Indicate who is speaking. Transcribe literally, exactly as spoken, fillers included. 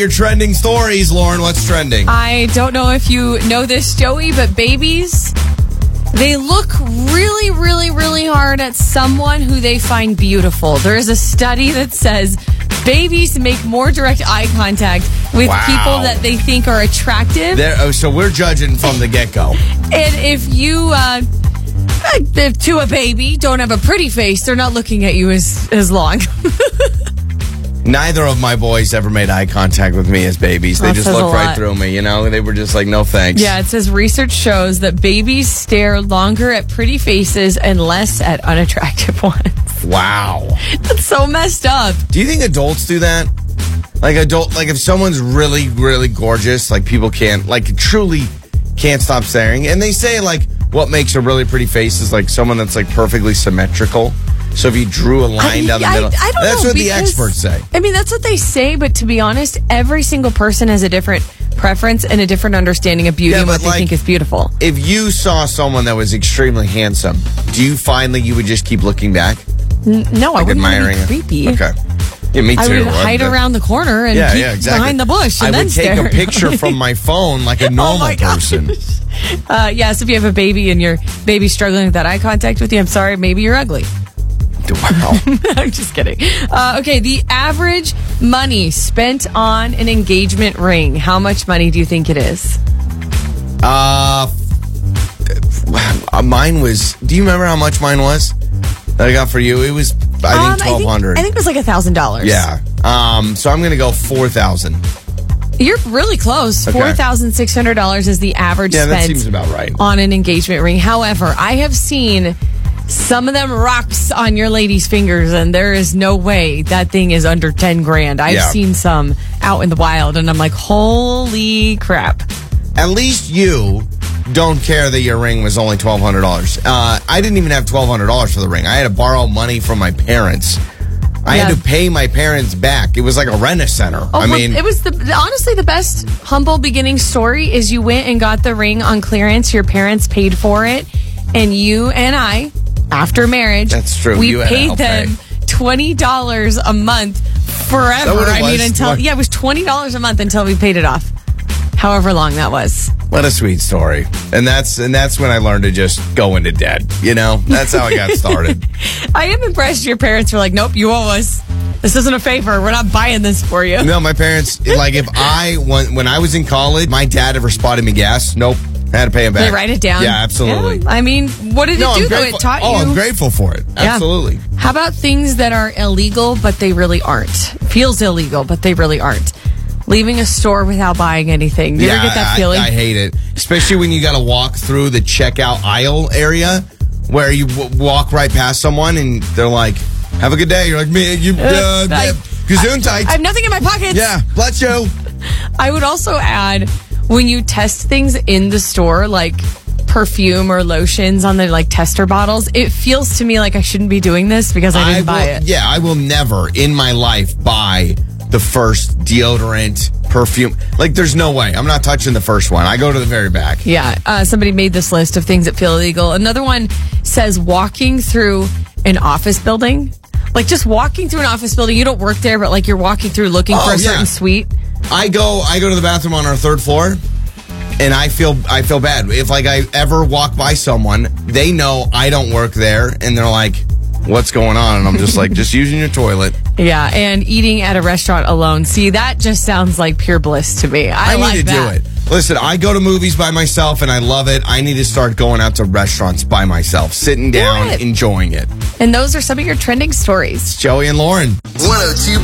Speaker 1: Your trending stories, Lauren. What's trending?
Speaker 2: I don't know if you know this, Joey, but babies, they look really, really, really hard at someone who they find beautiful. There is a study that says babies make more direct eye contact with
Speaker 1: Wow.
Speaker 2: people that they think are attractive.
Speaker 1: There, oh, so we're judging from the get-go.
Speaker 2: And if you, uh, if to a baby, don't have a pretty face, they're not looking at you as, as long.
Speaker 1: Neither of my boys ever made eye contact with me as babies. They
Speaker 2: That
Speaker 1: just
Speaker 2: says a
Speaker 1: looked right
Speaker 2: lot.
Speaker 1: through me, you know? They were just like, no thanks.
Speaker 2: Yeah, it says research shows that babies stare longer at pretty faces and less at unattractive ones.
Speaker 1: Wow.
Speaker 2: That's so messed up.
Speaker 1: Do you think adults do that? Like adult, like if someone's really, really gorgeous, like people can't, like truly can't stop staring. And they say like what makes a really pretty face is like someone that's like perfectly symmetrical. So if you drew a line
Speaker 2: I,
Speaker 1: down the
Speaker 2: I-
Speaker 1: middle,
Speaker 2: I don't
Speaker 1: that's
Speaker 2: know,
Speaker 1: what the
Speaker 2: because-
Speaker 1: experts say.
Speaker 2: I mean, that's what they say, but to be honest, every single person has a different preference and a different understanding of beauty
Speaker 1: Yeah,
Speaker 2: and what
Speaker 1: but
Speaker 2: they
Speaker 1: like-
Speaker 2: think is beautiful.
Speaker 1: If you saw someone that was extremely handsome, do you find that you would just keep looking back?
Speaker 2: N- no, I
Speaker 1: Like
Speaker 2: wouldn't
Speaker 1: admiring
Speaker 2: want to
Speaker 1: it?
Speaker 2: be creepy.
Speaker 1: Okay. Yeah, me too.
Speaker 2: I would
Speaker 1: I'd-
Speaker 2: hide around the corner and
Speaker 1: Yeah,
Speaker 2: keep
Speaker 1: yeah, exactly.
Speaker 2: behind the bush and
Speaker 1: I
Speaker 2: then
Speaker 1: would take
Speaker 2: stare.
Speaker 1: a picture from my phone like a normal
Speaker 2: my gosh.
Speaker 1: person.
Speaker 2: Uh, yes, if you have a baby and your baby's struggling with that eye contact with you, I'm sorry, maybe you're ugly.
Speaker 1: Wow.
Speaker 2: I'm just kidding. Uh, okay, the average money spent on an engagement ring. How much money do you think it is?
Speaker 1: Uh, f- mine was. Do you remember how much mine was that I got for you? It was, I
Speaker 2: Um,
Speaker 1: think, twelve hundred.
Speaker 2: I think it was like a thousand dollars.
Speaker 1: Yeah. Um. So I'm gonna go four thousand.
Speaker 2: You're really close.
Speaker 1: Okay.
Speaker 2: Four thousand six hundred dollars is the average
Speaker 1: Yeah, that
Speaker 2: spent
Speaker 1: seems about right.
Speaker 2: on an engagement ring. However, I have seen some of them rocks on your lady's fingers, and there is no way that thing is under ten grand. I've
Speaker 1: Yeah.
Speaker 2: seen some out in the wild, and I'm like, holy crap.
Speaker 1: At least you don't care that your ring was only twelve hundred dollars. Uh, I didn't even have twelve hundred dollars for the ring. I had to borrow money from my parents. I
Speaker 2: Yeah.
Speaker 1: had to pay my parents back. It was like a rent-a-center.
Speaker 2: Oh,
Speaker 1: I
Speaker 2: well,
Speaker 1: mean,
Speaker 2: it was the honestly the best humble beginning story is you went and got the ring on clearance. Your parents paid for it, and you and I, after marriage,
Speaker 1: That's true.
Speaker 2: We
Speaker 1: You had to
Speaker 2: paid
Speaker 1: help
Speaker 2: them twenty dollars a month forever.
Speaker 1: Is that what it
Speaker 2: I mean,
Speaker 1: was?
Speaker 2: until
Speaker 1: What?
Speaker 2: yeah, it was twenty dollars a month until we paid it off. However long that was.
Speaker 1: what a sweet story. And that's and that's when I learned to just go into debt. You know, that's how I got started.
Speaker 2: I am impressed. Your parents were like, "Nope, you owe us. This isn't a favor. We're not buying this for you."
Speaker 1: No, my parents, like if I, when, when I was in college, my dad ever spotted me gas, nope, I had to pay him back.
Speaker 2: They write it down.
Speaker 1: Yeah, absolutely.
Speaker 2: Yeah, I mean, what did
Speaker 1: No,
Speaker 2: it do
Speaker 1: I'm
Speaker 2: though?
Speaker 1: grateful.
Speaker 2: It taught
Speaker 1: oh,
Speaker 2: you.
Speaker 1: I'm grateful for it.
Speaker 2: Yeah.
Speaker 1: Absolutely.
Speaker 2: How about things that are illegal, but they really aren't? Feels illegal, but they really aren't. Leaving a store without buying anything. Do you ever get that
Speaker 1: I-
Speaker 2: feeling?
Speaker 1: I, hate it, especially when you got to walk through the checkout aisle area where you w- walk right past someone and they're like, "Have a good day." You're like, "Me, you, uh,
Speaker 2: Uh, I-
Speaker 1: uh, Gesundheit."
Speaker 2: I have nothing in my pockets.
Speaker 1: Yeah, bless you.
Speaker 2: I would also add when you test things in the store, like perfume or lotions on the like tester bottles, it feels to me like I shouldn't be doing this because I didn't buy
Speaker 1: will,
Speaker 2: it.
Speaker 1: Yeah, I will never in my life buy the first deodorant, perfume. Like, there's no way. I'm not touching the first one. I go to the very back.
Speaker 2: Yeah, uh, somebody made this list of things that feel illegal. Another one says walking through an office building. Like just walking through an office building, you don't work there, but like you're walking through looking
Speaker 1: Oh,
Speaker 2: for a
Speaker 1: yeah.
Speaker 2: certain suite.
Speaker 1: I go I go to the bathroom on our third floor and I feel I feel bad. If like I ever walk by someone, they know I don't work there and they're like, "What's going on?" And I'm just like, "Just using your toilet."
Speaker 2: Yeah, and eating at a restaurant alone. See, that just sounds like pure bliss to me. I,
Speaker 1: I,
Speaker 2: like
Speaker 1: need to
Speaker 2: that.
Speaker 1: do it. Listen, I go to movies by myself and I love it. I need to start going out to restaurants by myself, sitting down,
Speaker 2: it.
Speaker 1: enjoying it.
Speaker 2: And those are some of your trending stories.
Speaker 1: Joey and Lauren.
Speaker 3: one oh two